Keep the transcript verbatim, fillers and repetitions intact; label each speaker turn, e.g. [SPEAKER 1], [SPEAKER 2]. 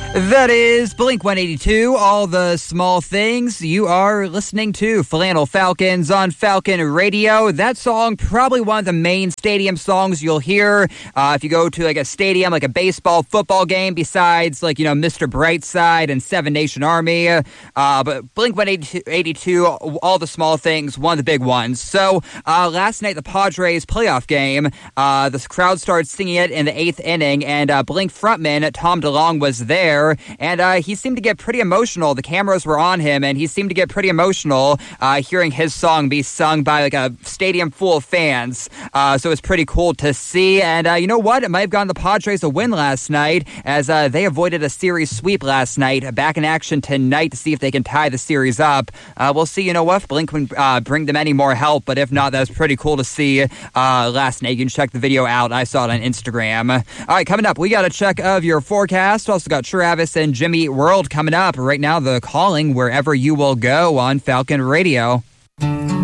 [SPEAKER 1] That is Blink one eighty-two, All the Small Things. You are listening to Flannel Falcons on Falcon Radio. That song, probably one of the main stadium songs you'll hear uh, if you go to like a stadium, like a baseball, football game, besides like, you know, Mister Brightside and Seven Nation Army. Uh, but Blink one eighty-two, All the Small Things, one of the big ones. So uh, last night, the Padres playoff game, uh, the crowd started singing it in the eighth inning, and uh, Blink frontman Tom DeLonge was there. And uh, he seemed to get pretty emotional. The cameras were on him, and he seemed to get pretty emotional uh, hearing his song be sung by like a stadium full of fans. Uh, so it's pretty cool to see. And uh, you know what? It might have gotten the Padres a win last night, as uh, they avoided a series sweep last night. Back in action tonight to see if they can tie the series up. Uh, we'll see. You know what? If Blink can uh, bring them any more help, but if not, that was pretty cool to see uh, last night. You can check the video out. I saw it on Instagram. All right, coming up, we got a check of your forecast. Also got Travis and Jimmy Eat World coming up. Right now, the calling wherever you will go on Falcon Radio.